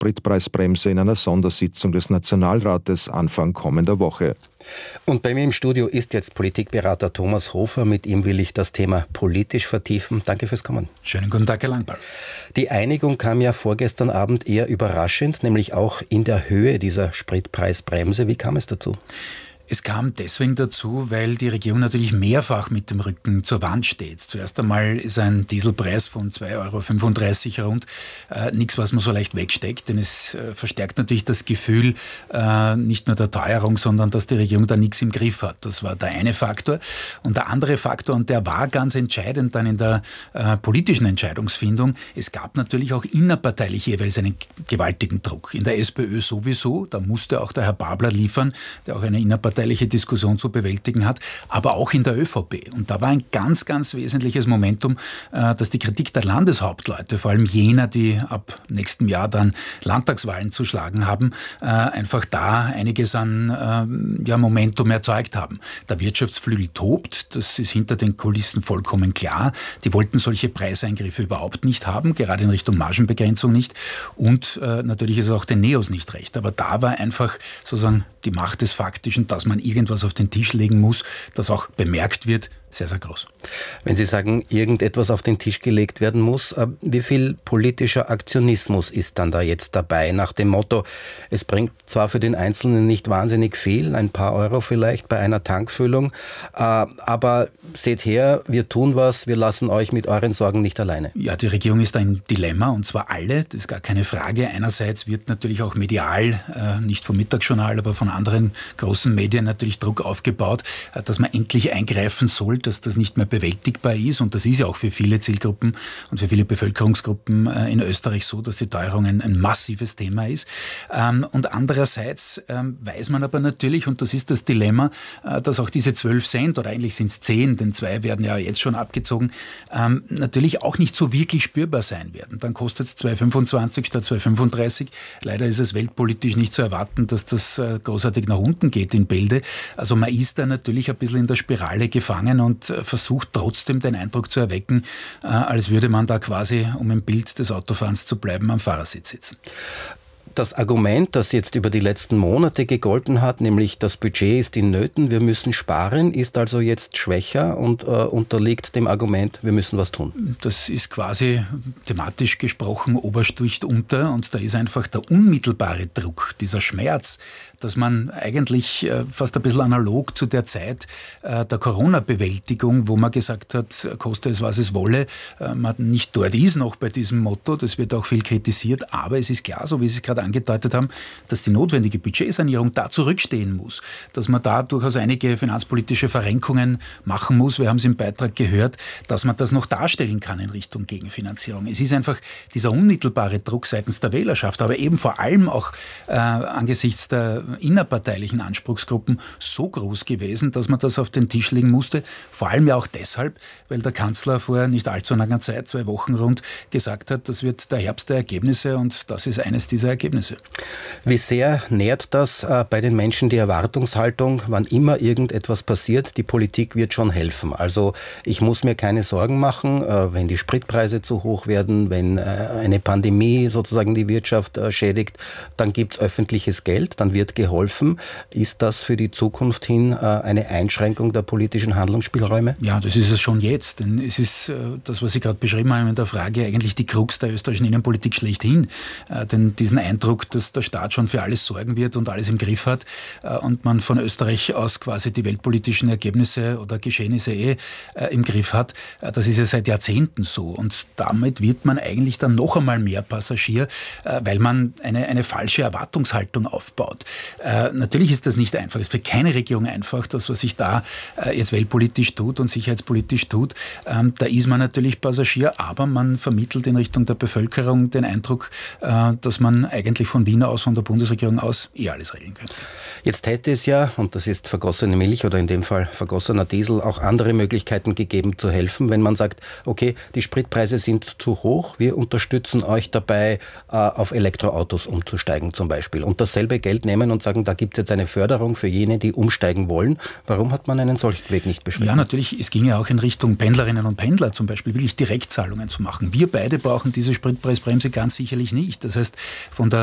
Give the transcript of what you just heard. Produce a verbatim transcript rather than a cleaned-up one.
Spritpreisbremse in einer Sondersitzung des Nationalrates Anfang kommender Woche. Und bei mir im Studio ist jetzt Politikberater Thomas Hofer. Mit ihm will ich das Thema politisch vertiefen. Danke fürs Kommen. Schönen guten Tag, Herr Langball. Die Einigung kam ja vorgestern Abend eher überraschend, nämlich auch in der Höhe dieser Spritpreisbremse. Wie kam es dazu? Es kam deswegen dazu, weil die Regierung natürlich mehrfach mit dem Rücken zur Wand steht. Zuerst einmal ist ein Dieselpreis von zwei Euro fünfunddreißig rund äh, nichts, was man so leicht wegsteckt, denn es äh, verstärkt natürlich das Gefühl äh, nicht nur der Teuerung, sondern dass die Regierung da nichts im Griff hat. Das war der eine Faktor. Und der andere Faktor, und der war ganz entscheidend dann in der äh, politischen Entscheidungsfindung, es gab natürlich auch innerparteilich jeweils einen gewaltigen Druck. In der SPÖ sowieso, da musste auch der Herr Babler liefern, der auch eine innerparteiliche Diskussion zu bewältigen hat, aber auch in der ÖVP. Und da war ein ganz, ganz wesentliches Momentum, dass die Kritik der Landeshauptleute, vor allem jener, die ab nächstem Jahr dann Landtagswahlen zu schlagen haben, einfach da einiges an ja, Momentum erzeugt haben. Der Wirtschaftsflügel tobt, das ist hinter den Kulissen vollkommen klar. Die wollten solche Preiseingriffe überhaupt nicht haben, gerade in Richtung Margenbegrenzung nicht. Und äh, natürlich ist es auch den Neos nicht recht. Aber da war einfach sozusagen die Macht des Faktischen, dass man irgendwas auf den Tisch legen muss, das auch bemerkt wird, sehr, sehr groß. Wenn Sie sagen, irgendetwas auf den Tisch gelegt werden muss, wie viel politischer Aktionismus ist dann da jetzt dabei? Nach dem Motto, es bringt zwar für den Einzelnen nicht wahnsinnig viel, ein paar Euro vielleicht bei einer Tankfüllung, aber seht her, wir tun was, wir lassen euch mit euren Sorgen nicht alleine. Ja, die Regierung ist ein Dilemma, und zwar alle, das ist gar keine Frage. Einerseits wird natürlich auch medial, nicht vom Mittagsjournal, aber von anderen großen Medien natürlich Druck aufgebaut, dass man endlich eingreifen soll, dass das nicht mehr bewältigbar ist. Und das ist ja auch für viele Zielgruppen und für viele Bevölkerungsgruppen in Österreich so, dass die Teuerung ein, ein massives Thema ist. Und andererseits weiß man aber natürlich, und das ist das Dilemma, dass auch diese zwölf Cent, oder eigentlich sind es zehn, denn zwei werden ja jetzt schon abgezogen, natürlich auch nicht so wirklich spürbar sein werden. Dann kostet es zwei Euro fünfundzwanzig statt zwei Euro fünfunddreißig. Leider ist es weltpolitisch nicht zu erwarten, dass das großartig nach unten geht in Bälde. Also man ist da natürlich ein bisschen in der Spirale gefangen und versucht trotzdem den Eindruck zu erwecken, als würde man da quasi, um im Bild des Autofahrens zu bleiben, am Fahrersitz sitzen. Das Argument, das jetzt über die letzten Monate gegolten hat, nämlich das Budget ist in Nöten, wir müssen sparen, ist also jetzt schwächer und äh, unterliegt dem Argument, wir müssen was tun. Das ist quasi thematisch gesprochen obersticht unter, und da ist einfach der unmittelbare Druck, dieser Schmerz, dass man eigentlich äh, fast ein bisschen analog zu der Zeit äh, der Corona-Bewältigung, wo man gesagt hat, koste es, was es wolle, äh, man nicht dort ist noch bei diesem Motto, das wird auch viel kritisiert, aber es ist klar, so wie Sie es gerade angedeutet haben, dass die notwendige Budgetsanierung da zurückstehen muss, dass man da durchaus einige finanzpolitische Verrenkungen machen muss. Wir haben es im Beitrag gehört, dass man das noch darstellen kann in Richtung Gegenfinanzierung. Es ist einfach dieser unmittelbare Druck seitens der Wählerschaft, aber eben vor allem auch äh, angesichts der innerparteilichen Anspruchsgruppen so groß gewesen, dass man das auf den Tisch legen musste. Vor allem ja auch deshalb, weil der Kanzler vor nicht allzu langer Zeit, zwei Wochen rund, gesagt hat, das wird der Herbst der Ergebnisse, und das ist eines dieser Ergebnisse. Wie sehr nährt das äh, bei den Menschen die Erwartungshaltung, wann immer irgendetwas passiert, die Politik wird schon helfen? Also ich muss mir keine Sorgen machen, äh, wenn die Spritpreise zu hoch werden, wenn äh, eine Pandemie sozusagen die Wirtschaft äh, schädigt, dann gibt es öffentliches Geld, dann wird geholfen. Ist das für die Zukunft hin äh, eine Einschränkung der politischen Handlungsspielräume? Ja, das ist es schon jetzt, denn es ist äh, das, was Sie gerade beschrieben haben in der Frage, eigentlich die Krux der österreichischen Innenpolitik schlechthin. Äh, denn diesen Eindruck, dass der Staat schon für alles sorgen wird und alles im Griff hat äh, und man von Österreich aus quasi die weltpolitischen Ergebnisse oder Geschehnisse eh äh, im Griff hat, äh, das ist ja seit Jahrzehnten so. Und damit wird man eigentlich dann noch einmal mehr Passagier, äh, weil man eine, eine falsche Erwartungshaltung aufbaut. Äh, natürlich ist das nicht einfach. Es ist für keine Regierung einfach, das, was sich da äh, jetzt weltpolitisch tut und sicherheitspolitisch tut. Ähm, da ist man natürlich Passagier, aber man vermittelt in Richtung der Bevölkerung den Eindruck, äh, dass man eigentlich von Wien aus, von der Bundesregierung aus, eh alles regeln könnte. Jetzt hätte es ja, und das ist vergossene Milch oder in dem Fall vergossener Diesel, auch andere Möglichkeiten gegeben zu helfen, wenn man sagt, okay, die Spritpreise sind zu hoch, wir unterstützen euch dabei, auf Elektroautos umzusteigen zum Beispiel. Und dasselbe Geld nehmen und sagen, da gibt es jetzt eine Förderung für jene, die umsteigen wollen. Warum hat man einen solchen Weg nicht beschrieben? Ja, natürlich, es ging ja auch in Richtung Pendlerinnen und Pendler zum Beispiel, wirklich Direktzahlungen zu machen. Wir beide brauchen diese Spritpreisbremse ganz sicherlich nicht. Das heißt, von der